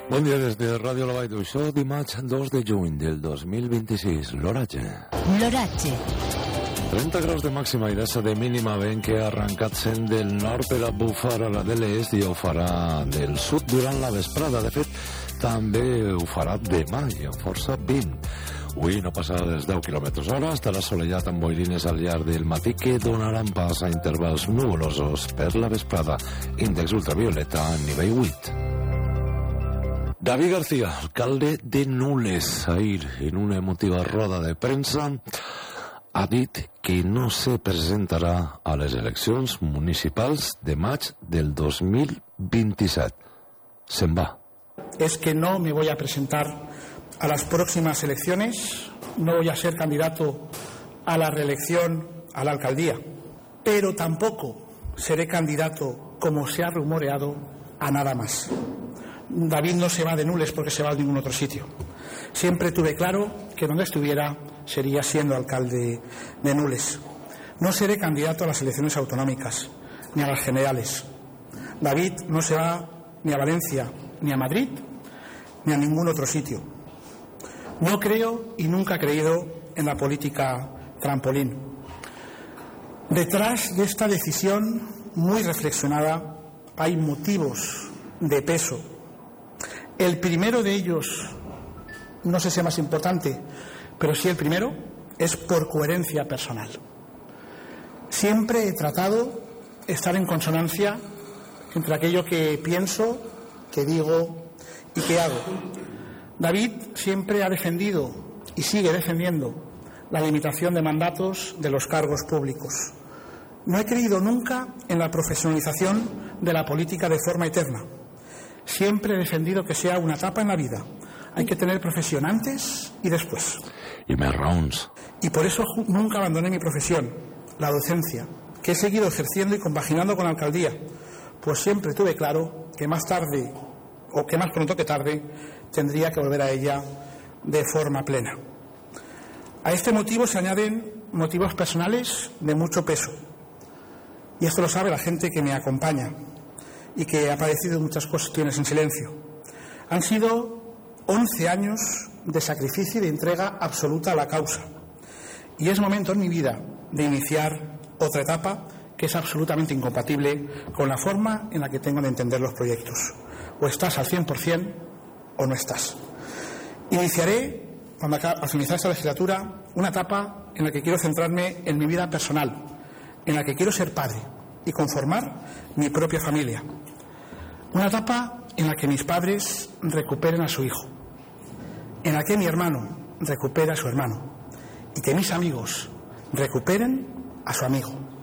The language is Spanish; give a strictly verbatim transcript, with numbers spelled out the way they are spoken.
Bon dia des de Ràdio La Vall d'Uixó, dimarts dos de juny del dos mil vint-i-sis. L'oratge. L'oratge. trenta graus de màxima i dessa de mínima, vent que ha arrencat sent del nord per a bufar a la de l'est i ho farà del sud durant la vesprada. De fet, també ho farà demà i amb força vint. Avui no passarà dels deu quilòmetres hora, estarà assolellat amb boirines al llarg del matí que donaran pas a intervals nuvolosos per la vesprada. Índex ultravioleta a nivell vuit. David García, alcalde de Nules, ahir en una emotiva roda de premsa, ha dit que no se presentarà a les eleccions municipals de maig del dos mil vint-i-set. Se'n va. Es que no me voy a presentar a las próximas elecciones, no voy a ser candidato a la reelección a la alcaldía, pero tampoco seré candidato, como se ha rumoreado, a nada más. David no se va de Nules porque se va a ningún otro sitio. Siempre tuve claro que donde estuviera sería siendo alcalde de Nules. No seré candidato a las elecciones autonómicas, ni a las generales. David no se va ni a Valencia, ni a Madrid, ni a ningún otro sitio. No creo y nunca he creído en la política trampolín. Detrás de esta decisión muy reflexionada hay motivos de peso. El primero de ellos, no sé si es más importante, pero sí el primero, es por coherencia personal. Siempre he tratado de estar en consonancia entre aquello que pienso, que digo y que hago. David siempre ha defendido y sigue defendiendo la limitación de mandatos de los cargos públicos. No he creído nunca en la profesionalización de la política de forma eterna. Siempre he defendido que sea una etapa en la vida. Hay que tener profesión antes y después. Y más rounds. Y por eso nunca abandoné mi profesión, la docencia, que he seguido ejerciendo y compaginando con la alcaldía, pues siempre tuve claro que más tarde, o que más pronto que tarde, tendría que volver a ella de forma plena. A este motivo se añaden motivos personales de mucho peso. Y esto lo sabe la gente que me acompaña y que ha padecido muchas cuestiones en silencio. Han sido once años de sacrificio y de entrega absoluta a la causa. Y es momento en mi vida de iniciar otra etapa que es absolutamente incompatible con la forma en la que tengo de entender los proyectos. O estás al cien por ciento o no estás. Iniciaré, cuando acabe, al finalizar esta legislatura, una etapa en la que quiero centrarme en mi vida personal, en la que quiero ser padre y conformar mi propia familia. Una etapa en la que mis padres recuperen a su hijo, en la que mi hermano recupere a su hermano y que mis amigos recuperen a su amigo.